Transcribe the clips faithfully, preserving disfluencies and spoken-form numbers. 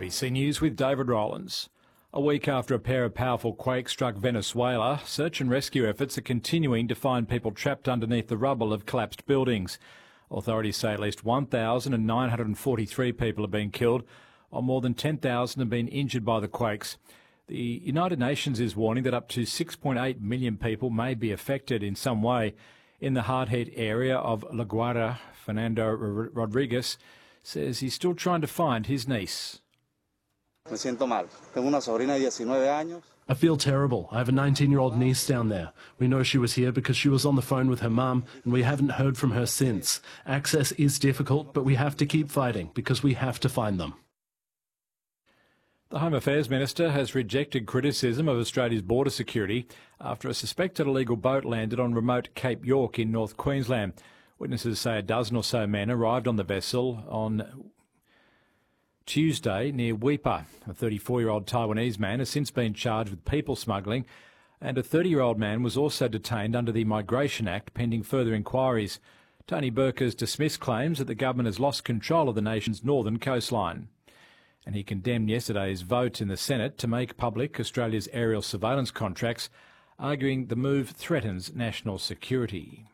B C News with David Rowlands. A week after a pair of powerful quakes struck Venezuela, search and rescue efforts are continuing to find people trapped underneath the rubble of collapsed buildings. Authorities say at least one thousand nine hundred forty-three people have been killed, while more than ten thousand have been injured by the quakes. The United Nations is warning that up to six point eight million people may be affected in some way. In the hard-hit area of La Guaira, Fernando Rodriguez says he's still trying to find his niece. Me siento mal. Tengo una sobrina de diecinueve años. I feel terrible. I have a nineteen-year-old niece down there. We know she was here because she was on the phone with her mum, and we haven't heard from her since. Access is difficult, but we have to keep fighting because we have to find them. The Home Affairs Minister has rejected criticism of Australia's border security after a suspected illegal boat landed on remote Cape York in North Queensland. Witnesses say a dozen or so men arrived on the vessel on Tuesday near Weipa. A thirty-four-year-old Taiwanese man has since been charged with people smuggling, and a thirty-year-old man was also detained under the Migration Act pending further inquiries. Tony Burke has dismissed claims that the government has lost control of the nation's northern coastline. And he condemned yesterday's vote in the Senate to make public Australia's aerial surveillance contracts, arguing the move threatens national security.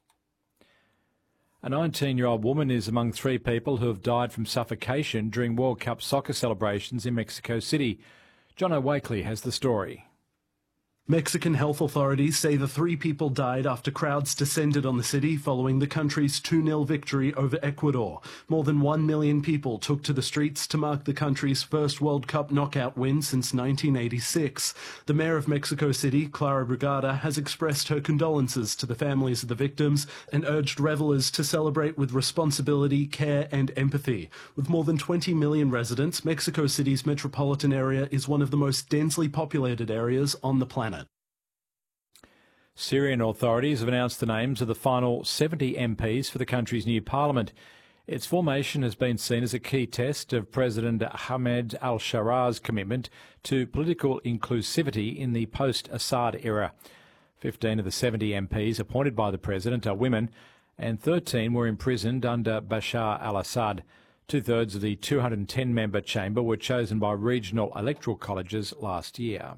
A nineteen-year-old woman is among three people who have died from suffocation during World Cup soccer celebrations in Mexico City. John O'Wakely has the story. Mexican health authorities say the three people died after crowds descended on the city following the country's two nil victory over Ecuador. More than one million people took to the streets to mark the country's first World Cup knockout win since nineteen eighty-six. The mayor of Mexico City, Clara Brugada, has expressed her condolences to the families of the victims and urged revellers to celebrate with responsibility, care and empathy. With more than twenty million residents, Mexico City's metropolitan area is one of the most densely populated areas on the planet. Syrian authorities have announced the names of the final seventy M Ps for the country's new parliament. Its formation has been seen as a key test of President Ahmed al-Sharar's commitment to political inclusivity in the post-Assad era. Fifteen of the seventy M Ps appointed by the president are women, and thirteen were imprisoned under Bashar al-Assad. Two-thirds of the two hundred ten member chamber were chosen by regional electoral colleges last year.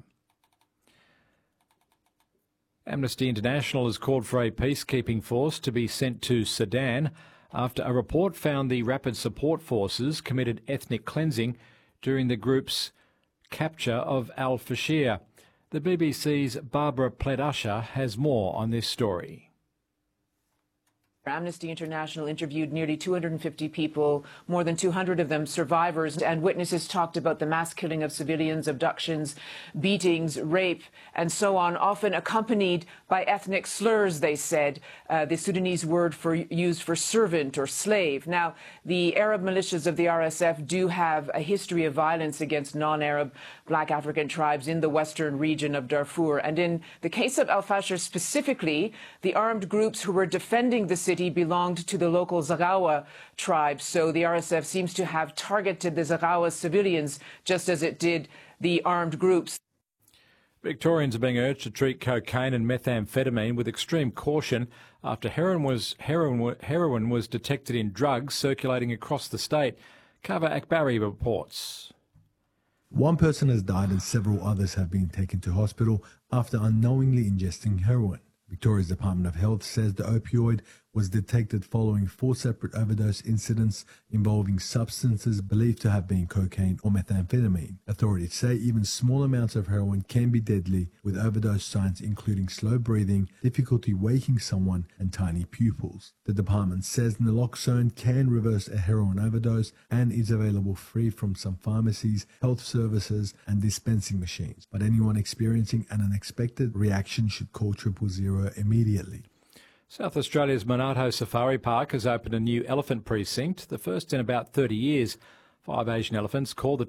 Amnesty International has called for a peacekeeping force to be sent to Sudan after a report found the Rapid Support Forces committed ethnic cleansing during the group's capture of al-Fashir. The B B C's Barbara Pledusher has more on this story. Amnesty International interviewed nearly two hundred fifty people, more than two hundred of them survivors, and witnesses talked about the mass killing of civilians, abductions, beatings, rape, and so on, often accompanied by ethnic slurs, they said, uh, the Sudanese word for used for servant or slave. Now, the Arab militias of the R S F do have a history of violence against non-Arab black African tribes in the western region of Darfur. And in the case of al-Fashir specifically, the armed groups who were defending the city belonged to the local Zaghawa tribe, so the R S F seems to have targeted the Zaghawa civilians just as it did the armed groups. Victorians are being urged to treat cocaine and methamphetamine with extreme caution after heroin was, heroin, heroin was detected in drugs circulating across the state. Kava Akbari reports. One person has died and several others have been taken to hospital after unknowingly ingesting heroin. Victoria's Department of Health says the opioid was detected following four separate overdose incidents involving substances believed to have been cocaine or methamphetamine. Authorities say even small amounts of heroin can be deadly, with overdose signs including slow breathing, difficulty waking someone, and tiny pupils. The department says naloxone can reverse a heroin overdose and is available free from some pharmacies, health services, and dispensing machines. But anyone experiencing an unexpected reaction should call triple zero immediately. South Australia's Monarto Safari Park has opened a new elephant precinct, the first in about thirty years. Five Asian elephants, called the